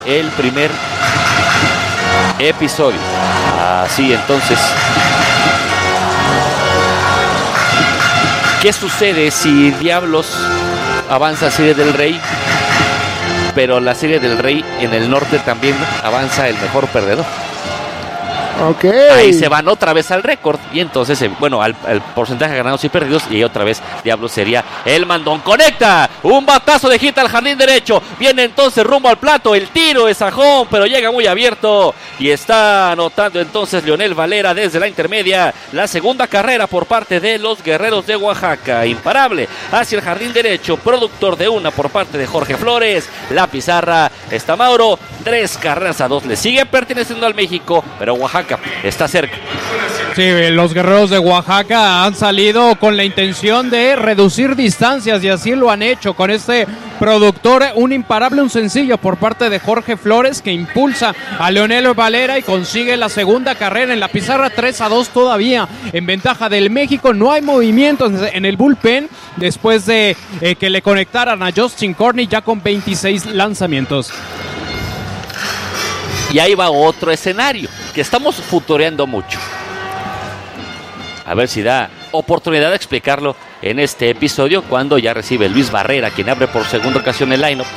el primer episodio. Así entonces, ¿qué sucede si Diablos avanza a Serie del Rey, pero la Serie del Rey en el norte también avanza el mejor perdedor? Okay. Ahí se van otra vez al récord y entonces, al porcentaje de ganados y perdidos, y otra vez Diablos sería el mandón. Conecta, un batazo de hit al jardín derecho, viene entonces rumbo al plato, el tiro es sajón, pero llega muy abierto y está anotando entonces Leonel Valera desde la intermedia, la segunda carrera por parte de los Guerreros de Oaxaca. Imparable hacia el jardín derecho, productor de una por parte de Jorge Flores. La pizarra está Mauro, 3-2, le sigue perteneciendo al México, pero Oaxaca está cerca. Sí, los Guerreros de Oaxaca han salido con la intención de reducir distancias y así lo han hecho con este productor, un imparable, un sencillo por parte de Jorge Flores que impulsa a Leonel Valera y consigue la segunda carrera en la pizarra. 3-2 todavía en ventaja del México. No hay movimientos en el bullpen después de que le conectaran a Justin Corney ya con 26 lanzamientos. Y ahí va otro escenario que estamos futureando mucho. A ver si da oportunidad de explicarlo en este episodio cuando ya recibe Luis Barrera, quien abre por segunda ocasión el line-up.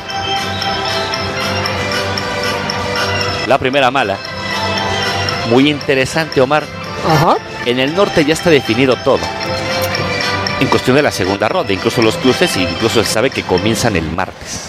La primera mala. Muy interesante, Omar. Ajá. En el norte ya está definido todo. En cuestión de la segunda ronda, incluso los cruces, incluso se sabe que comienzan el martes.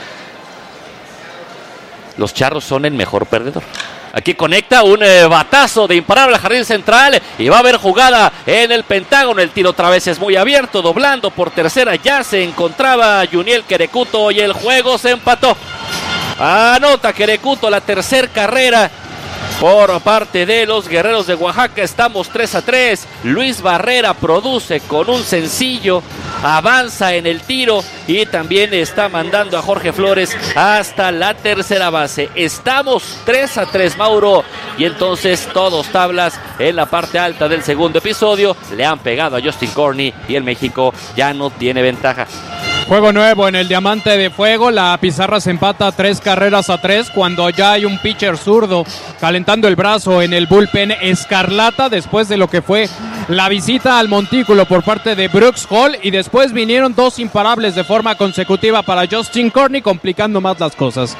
Los Charros son el mejor perdedor. Aquí conecta un batazo de imparable al jardín central y va a haber jugada en el Pentágono. El tiro otra vez es muy abierto, doblando por tercera. Ya se encontraba Juniel Querecuto y el juego se empató. Anota Querecuto la tercera carrera por parte de los Guerreros de Oaxaca. Estamos 3-3. Luis Barrera produce con un sencillo, avanza en el tiro y también está mandando a Jorge Flores hasta la tercera base. Estamos 3-3, Mauro, y entonces todos tablas en la parte alta del segundo episodio. Le han pegado a Justin Corney y el México ya no tiene ventaja. Juego nuevo en el Diamante de Fuego. La pizarra se empata 3-3 cuando ya hay un pitcher zurdo calentando el brazo en el bullpen Escarlata después de lo que fue la visita al montículo por parte de Brooks Hall, y después vinieron dos imparables de forma consecutiva para Justin Corney, complicando más las cosas.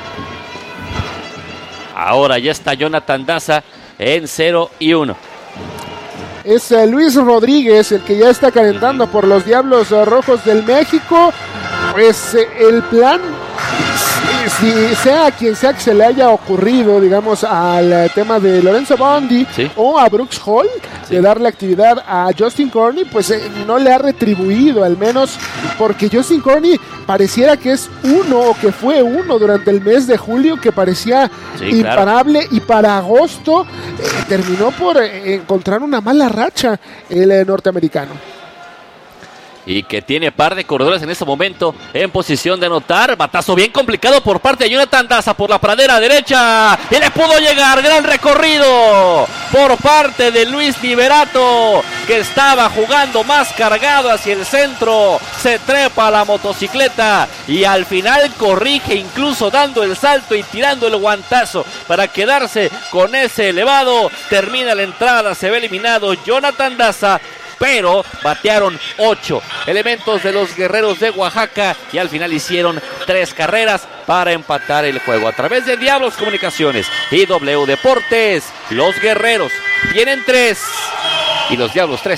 Ahora ya está Jonathan Daza en 0-1. Es Luis Rodríguez el que ya está calentando por los Diablos Rojos del México. Pues el plan, si sea quien sea que se le haya ocurrido, digamos, al tema de Lorenzo Bondi, ¿sí?, o a Brooks Hall, ¿sí?, de darle actividad a Justin Corney, pues no le ha retribuido, al menos porque Justin Corney pareciera que es uno, o que fue uno durante el mes de julio, que parecía imparable, claro. Y para agosto terminó por encontrar una mala racha el norteamericano. Y que tiene par de corredores en este momento en posición de anotar. Batazo bien complicado por parte de Jonathan Daza por la pradera derecha. Y le pudo llegar. Gran recorrido por parte de Luis Liberato, que estaba jugando más cargado hacia el centro. Se trepa a la motocicleta y al final corrige, incluso dando el salto y tirando el guantazo para quedarse con ese elevado. Termina la entrada, se ve eliminado Jonathan Daza, pero batearon 8 elementos de los Guerreros de Oaxaca y al final hicieron 3 carreras para empatar el juego. A través de Diablos Comunicaciones y W Deportes, los Guerreros tienen 3 y los Diablos 3.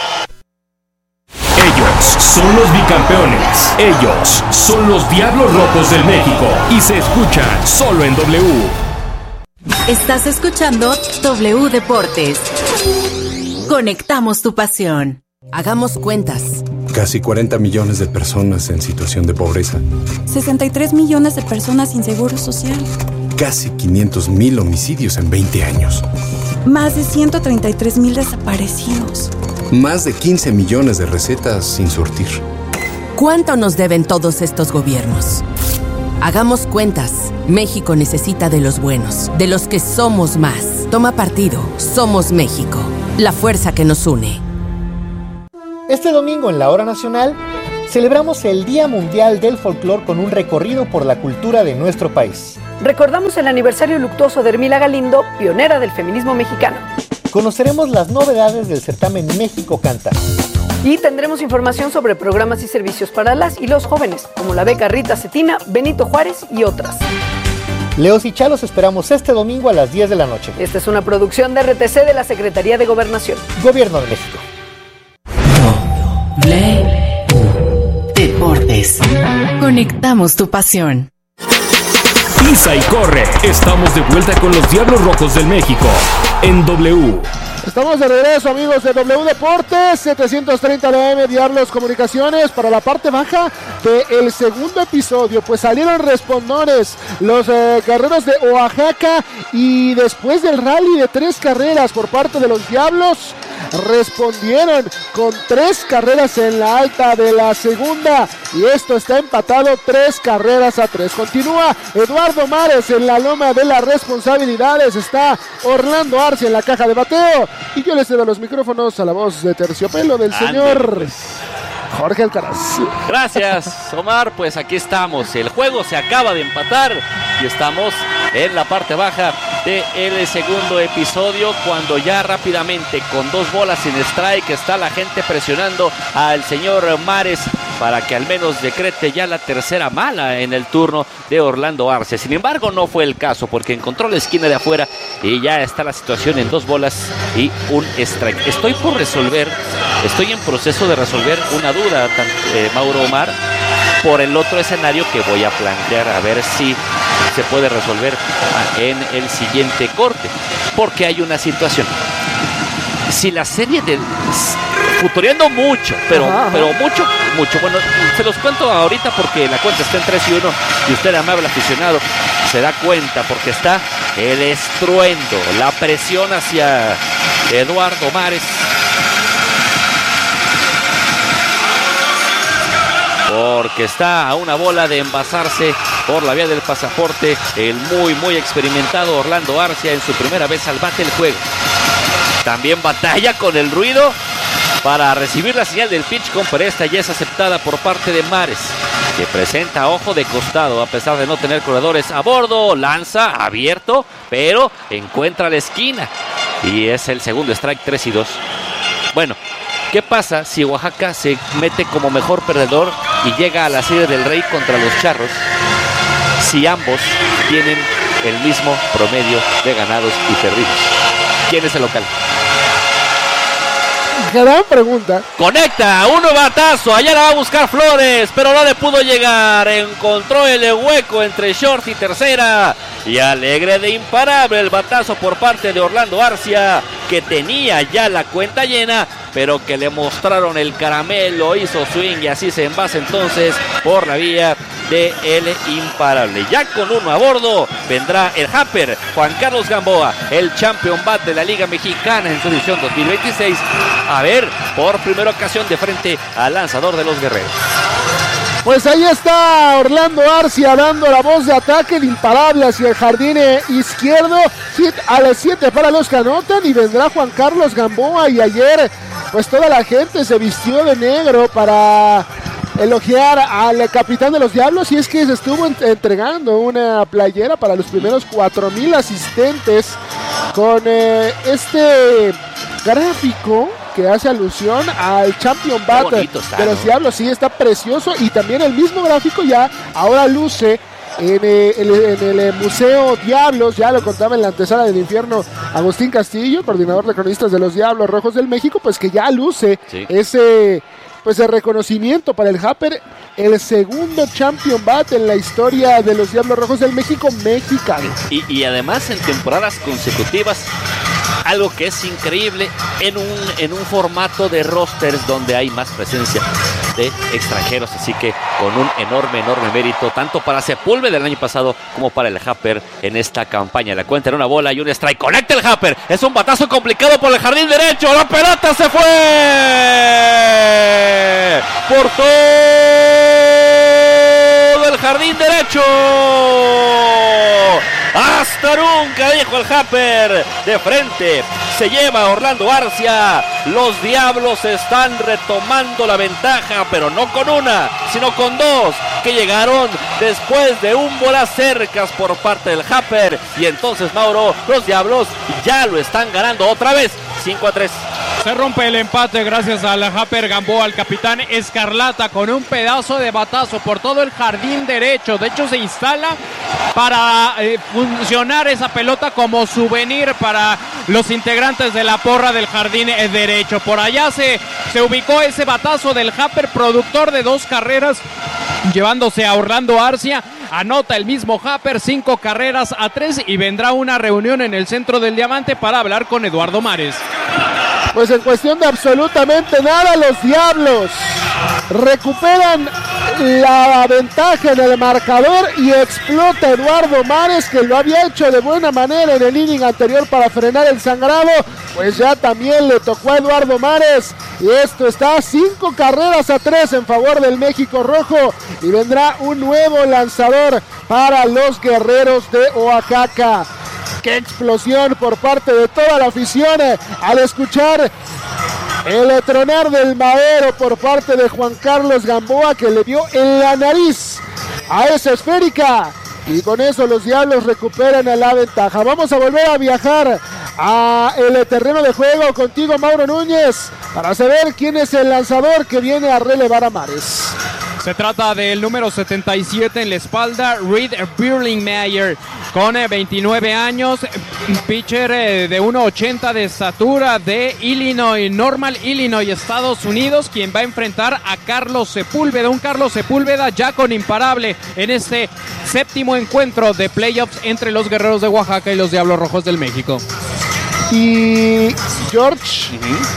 Ellos son los bicampeones. Ellos son los Diablos Rojos del México y se escuchan solo en W. Estás escuchando W Deportes. Conectamos tu pasión. Hagamos cuentas. Casi 40 millones de personas en situación de pobreza. 63 millones de personas sin seguro social. Casi 500,000 homicidios en 20 años. Más de 133,000 desaparecidos. Más de 15 millones de recetas sin surtir. ¿Cuánto nos deben todos estos gobiernos? Hagamos cuentas. México necesita de los buenos, de los que somos más. Toma partido. Somos México. La fuerza que nos une. Este domingo en la Hora Nacional celebramos el Día Mundial del Folclor con un recorrido por la cultura de nuestro país. Recordamos el aniversario luctuoso de Ermila Galindo, pionera del feminismo mexicano. Conoceremos las novedades del certamen México Canta. Y tendremos información sobre programas y servicios para las y los jóvenes, como la beca Rita Cetina, Benito Juárez y otras. Leos y Chalos esperamos este domingo a las 10 de la noche. Esta es una producción de RTC de la Secretaría de Gobernación. Gobierno de México. Deportes. Conectamos tu pasión. Pisa y corre. Estamos de vuelta con los Diablos Rojos del México en W. Estamos de regreso, amigos de W Deportes, 730 de AM Diablos Comunicaciones, para la parte baja del segundo episodio. Pues salieron respondores los guerreros de Oaxaca, y después del rally de 3 carreras por parte de los Diablos, respondieron con 3 carreras en la alta de la segunda, y esto está empatado 3 carreras a 3. Continúa Eduardo Mares en la loma de las responsabilidades, está Orlando Arce en la caja de bateo, y yo le cedo los micrófonos a la voz de terciopelo del señor Jorge Alcaraz. Gracias, Omar. Pues aquí estamos. El juego se acaba de empatar y estamos en la parte baja del segundo episodio, cuando ya rápidamente con 2 bolas sin strike está la gente presionando al señor Mares para que al menos decrete ya la tercera mala en el turno de Orlando Arce. Sin embargo, no fue el caso, porque encontró la esquina de afuera y ya está la situación en 2 bolas y un strike. Estoy en proceso de resolver una duda, Mauro Omar, por el otro escenario que voy a plantear, a ver si se puede resolver en el siguiente corte, porque hay una situación. Si la serie de... futureando mucho, pero mucho. Bueno, se los cuento ahorita porque la cuenta está en 3-1 y usted, amable aficionado, se da cuenta porque está el estruendo, la presión hacia Eduardo Mares, porque está a una bola de envasarse por la vía del pasaporte el muy experimentado Orlando Arcia en su primera vez al bate el juego. También batalla con el ruido para recibir la señal del pitch, pero esta ya es aceptada por parte de Mares, que presenta ojo de costado a pesar de no tener corredores a bordo. Lanza abierto, pero encuentra la esquina y es el segundo strike, 3-2. Bueno, ¿qué pasa si Oaxaca se mete como mejor perdedor y llega a la Serie del Rey contra los Charros, si ambos tienen el mismo promedio de ganados y perdidos? ¿Quién es el local? Gran pregunta. Conecta, un batazo, allá la va a buscar Flores, pero no le pudo llegar. Encontró el hueco entre short y tercera, y alegre de imparable el batazo por parte de Orlando Arcia, que tenía ya la cuenta llena, pero que le mostraron el caramelo, hizo swing y así se envasa entonces por la vía de el imparable. Ya con 1 a bordo vendrá el Happer Juan Carlos Gamboa, el champion bat de la Liga Mexicana en su edición 2026, a ver por primera ocasión de frente al lanzador de los Guerreros. Pues ahí está Orlando Arcia dando la voz de ataque de imparable hacia el jardín izquierdo. Hit a las 7 para los que anotan, y vendrá Juan Carlos Gamboa. Y ayer pues toda la gente se vistió de negro para elogiar al capitán de los Diablos, y es que se estuvo entregando una playera para los primeros 4,000 asistentes con este gráfico que hace alusión al Champion Bat de los Diablos. Sí, está precioso, y también el mismo gráfico ya ahora luce en el Museo Diablos. Ya lo contaba en la antesala del infierno Agustín Castillo, coordinador de cronistas de los Diablos Rojos del México, pues que ya luce ese pues el reconocimiento para el Happer, el segundo Champion Bat en la historia de los Diablos Rojos del México mexicano. Y además en temporadas consecutivas, algo que es increíble en un formato de rosters donde hay más presencia de extranjeros, así que con un enorme mérito tanto para Sepúlveda del año pasado como para el Happer en esta campaña. La cuenta en 1 bola y un strike. Conecta el Happer, es un batazo complicado por el jardín derecho, la pelota se fue por todo el jardín derecho. Hasta nunca, dijo el Happer, de frente se lleva Orlando Arcia. Los Diablos están retomando la ventaja, pero no con una, sino con dos, que llegaron después de un volacercas por parte del Happer. Y entonces, Mauro, los Diablos ya lo están ganando otra vez, 5-3. Se rompe el empate gracias al Happer Gamboa, al capitán Escarlata, con un pedazo de batazo por todo el jardín derecho. De hecho, se instala para funcionar esa pelota como souvenir para los integrantes de la porra del jardín derecho. Por allá se ubicó ese batazo del Happer, productor de 2 carreras, llevándose a Orlando Arcia. Anota el mismo Happer, 5 carreras a 3, y vendrá una reunión en el centro del Diamante para hablar con Eduardo Mares. Pues en cuestión de absolutamente nada, los Diablos recuperan la ventaja en el marcador y explota Eduardo Mares, que lo había hecho de buena manera en el inning anterior para frenar el sangrado. Pues ya también le tocó a Eduardo Mares y esto está 5 carreras a 3 en favor del México Rojo, y vendrá un nuevo lanzador para los Guerreros de Oaxaca. ¡Qué explosión por parte de toda la afición al escuchar el tronar del madero por parte de Juan Carlos Gamboa, que le dio en la nariz a esa esférica! Y con eso los Diablos recuperan la ventaja. Vamos a volver a viajar a el terreno de juego contigo, Mauro Núñez, para saber quién es el lanzador que viene a relevar a Mares. Se trata del número 77 en la espalda, Reed Birlingmeyer, con 29 años, pitcher de 1.80 de estatura, de Illinois, Normal Illinois, Estados Unidos, quien va a enfrentar a Carlos Sepúlveda, un Carlos Sepúlveda ya con imparable en este 7º encuentro de playoffs entre los Guerreros de Oaxaca y los Diablos Rojos del México. Y George,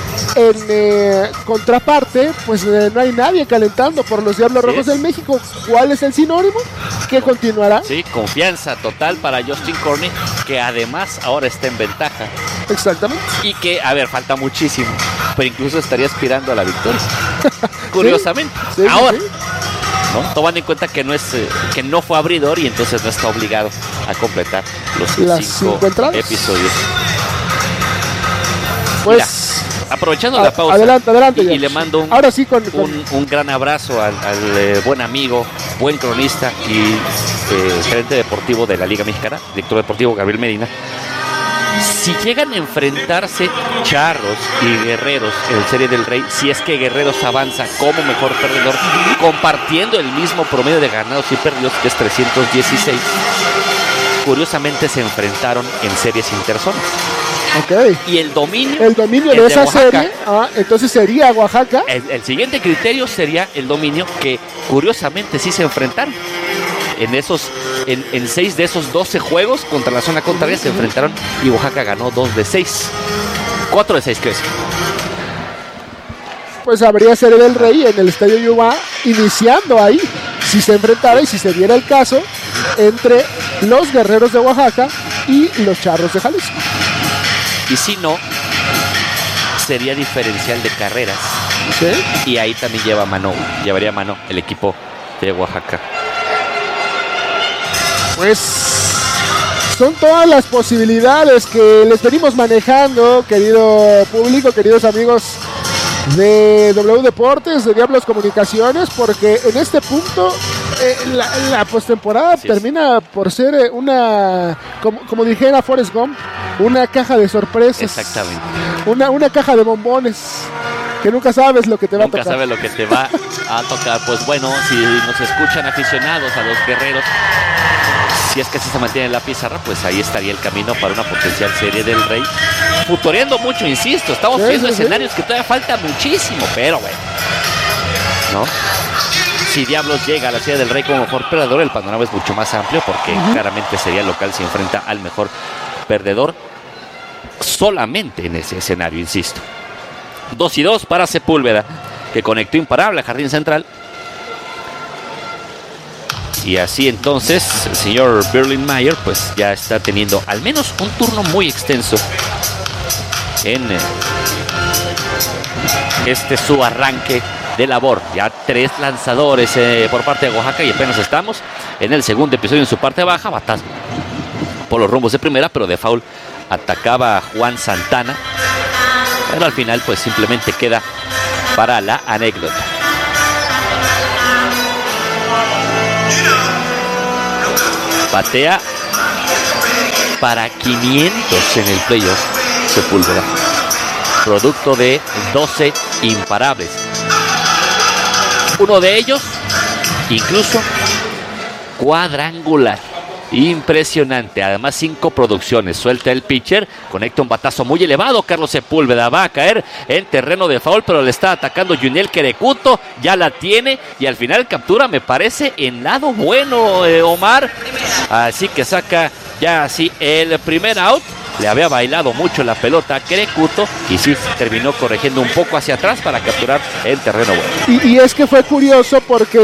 en contraparte, pues no hay nadie calentando por los Diablos Rojos del México. ¿Cuál es el sinónimo? ¿Qué continuará? Sí, confianza total para Justin Corney, que además ahora está en ventaja. Exactamente. Y que, a ver, falta muchísimo, pero incluso estaría aspirando a la victoria. Curiosamente. Sí, ahora. Sí. ¿No? Tomando en cuenta que que no fue abridor y entonces no está obligado a completar los 5 episodios. Pues mira, aprovechando la pausa, adelante, y le mando ahora sí un gran abrazo al buen amigo, buen cronista y gerente deportivo de la Liga Mexicana, director deportivo Gabriel Medina. Si llegan a enfrentarse Charros y Guerreros en Serie del Rey, si es que Guerreros avanza como mejor perdedor, compartiendo el mismo promedio de ganados y perdidos, que es 316, curiosamente se enfrentaron en series interzonas. Okay. Y el dominio de esa serie, entonces sería Oaxaca. El siguiente criterio sería el dominio, que curiosamente sí se enfrentaron. En 6 de esos 12 juegos contra la zona contraria se enfrentaron y Oaxaca ganó 2 de 6. 4 de 6, ¿crees? Pues habría Serie del Rey en el Estadio Yuma, iniciando ahí, si se enfrentara y si se diera el caso, entre los Guerreros de Oaxaca y los Charros de Jalisco. Y si no, sería diferencial de carreras. ¿Sí? Y ahí también llevaría mano el equipo de Oaxaca. Pues son todas las posibilidades que les venimos manejando, querido público, queridos amigos de W Deportes, de Diablos Comunicaciones, porque en este punto la postemporada termina por ser una, como dijera Forrest Gump, una caja de sorpresas. Exactamente. Una caja de bombones, que nunca sabes lo que te va a tocar. Nunca sabes lo que te va a tocar. Pues bueno, si nos escuchan aficionados a los Guerreros, si es que así se mantiene en la pizarra, pues ahí estaría el camino para una potencial Serie del Rey. Futureando mucho, insisto, estamos viendo escenarios que todavía falta muchísimo, pero bueno, ¿no? Si Diablos llega a la Serie del Rey como mejor perdedor, el panorama es mucho más amplio, porque claramente sería el local si enfrenta al mejor perdedor solamente en ese escenario, insisto. 2-2 para Sepúlveda, que conectó imparable a Jardín Central. Y así entonces el señor Birlingmeyer pues ya está teniendo al menos un turno muy extenso en su arranque de labor. Ya 3 lanzadores por parte de Oaxaca, y apenas estamos en el segundo episodio en su parte baja. Batazo por los rumbos de primera, pero de foul atacaba a Juan Santana. Pero al final pues simplemente queda para la anécdota. Batea para 500 en el playoff Sepúlveda, producto de 12 imparables. Uno de ellos incluso cuadrangular. Impresionante, además 5 producciones. Suelta el pitcher, conecta un batazo muy elevado. Carlos Sepúlveda va a caer en terreno de foul, pero le está atacando Juniel Querecuto, ya la tiene y al final captura, me parece, en lado bueno, Omar. Así que saca ya así el primer out. Le había bailado mucho la pelota a Querecuto y sí, terminó corrigiendo un poco hacia atrás para capturar en terreno bueno. Y es que fue curioso porque